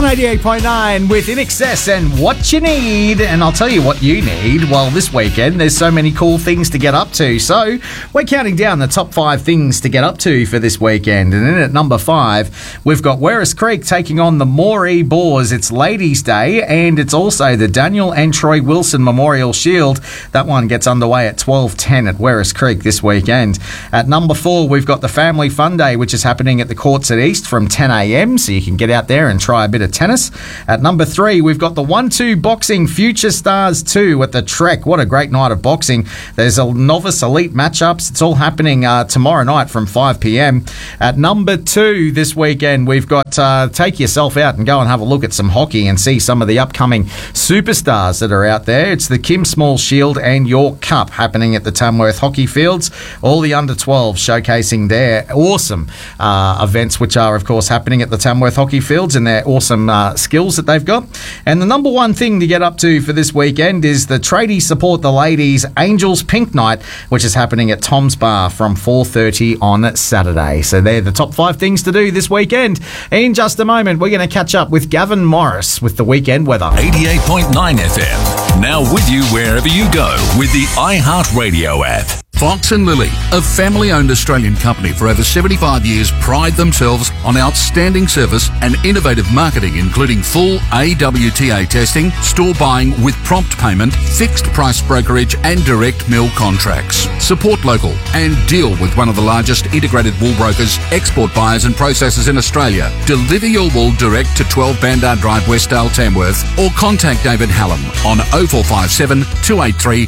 88.9 with In Excess and What You Need. And I'll tell you what you need. Well, this weekend, there's so many cool things to get up to. So we're counting down the top 5 things to get up to for this weekend. And then at number 5, we've got Werris Creek taking on the Moree Boars. It's Ladies' Day, and it's also the Daniel and Troy Wilson Memorial Shield. That one gets underway at 12:10 at Werris Creek this weekend. At number 4, we've got the Family Fun Day, which is happening at the Courts at East from 10 a.m, so you can get out there and try a bit of tennis. At number 3, we've got the 1-2 Boxing Future Stars 2 at the Trek. What a great night of boxing. There's a novice elite matchups. It's all happening tomorrow night from 5 p.m. At number 2 this weekend, we've got take yourself out and go and have a look at some hockey and see some of the upcoming superstars that are out there. It's the Kim Small Shield and York Cup happening at the Tamworth Hockey Fields. All the under-12s showcasing their awesome events, which are, of course, happening at the Tamworth Hockey Fields, and their awesome skills that they've got. And the number one thing to get up to for this weekend is the Tradies Support the Ladies Angels Pink Night, which is happening at Tom's Bar from 4:30 on Saturday. So they're the top 5 things to do this weekend. In just a moment, we're going to catch up with Gavin Morris with the weekend weather. 88.9 FM. Now with you wherever you go with the iHeartRadio app. Fox & Lily, a family-owned Australian company for over 75 years, pride themselves on outstanding service and innovative marketing, including full AWTA testing, store buying with prompt payment, fixed price brokerage and direct mill contracts. Support local and deal with one of the largest integrated wool brokers, export buyers and processors in Australia. Deliver your wool direct to 12 Bandar Drive, Westdale, Tamworth, or contact David Hallam on 0457 283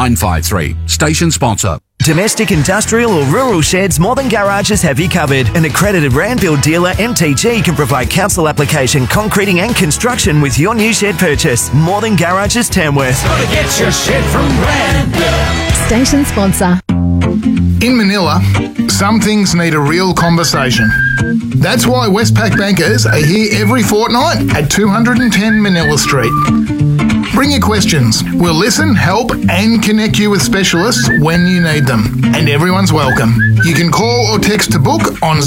953. Station sponsor. Domestic, industrial or rural sheds, More Than Garages have you covered. An accredited Randfield dealer, MTG, can provide council application, concreting and construction with your new shed purchase. More Than Garages, Tamworth. Gotta get your shed from Randfield. Station sponsor. In Manila, some things need a real conversation. That's why Westpac bankers are here every fortnight at 210 Manila Street. Bring your questions. We'll listen, help and connect you with specialists when you need them. And everyone's welcome. You can call or text to book on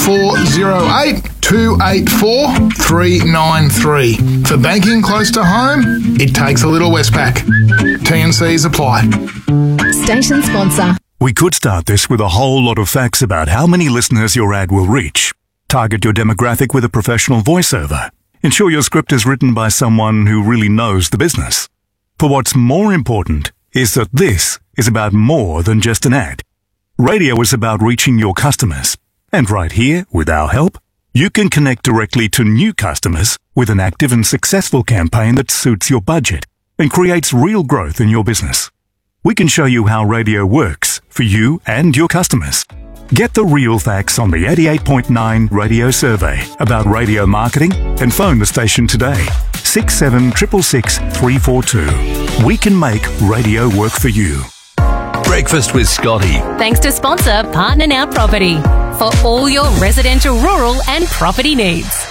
0408 284 393. For banking close to home, it takes a little Westpac. T&Cs apply. Station sponsor. We could start this with a whole lot of facts about how many listeners your ad will reach. Target your demographic with a professional voiceover. Ensure your script is written by someone who really knows the business. For what's more important is that this is about more than just an ad. Radio is about reaching your customers. And right here, with our help, you can connect directly to new customers with an active and successful campaign that suits your budget and creates real growth in your business. We can show you how radio works for you and your customers. Get the real facts on the 88.9 radio survey about radio marketing and phone the station today. 6766 342. We can make radio work for you. Breakfast with Scotty. Thanks to sponsor Partner Now Property for all your residential, rural and property needs.